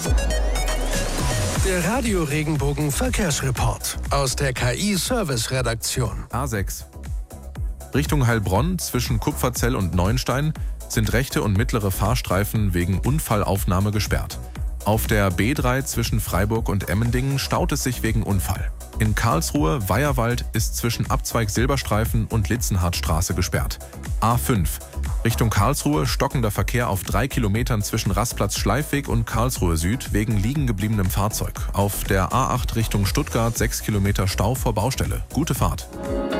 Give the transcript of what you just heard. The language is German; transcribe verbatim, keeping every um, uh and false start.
Der Radio-Regenbogen Verkehrsreport aus der K I-Service-Redaktion. A sechs. Richtung Heilbronn zwischen Kupferzell und Neuenstein sind rechte und mittlere Fahrstreifen wegen Unfallaufnahme gesperrt. Auf der B drei zwischen Freiburg und Emmendingen staut es sich wegen Unfall. In Karlsruhe, Weierwald ist zwischen Abzweig Silberstreifen und Litzenhardtstraße gesperrt. A fünf. Richtung Karlsruhe stockender Verkehr auf drei Kilometern zwischen Rastplatz Schleifweg und Karlsruhe Süd wegen liegen gebliebenem Fahrzeug. Auf der A acht Richtung Stuttgart sechs Kilometer Stau vor Baustelle. Gute Fahrt.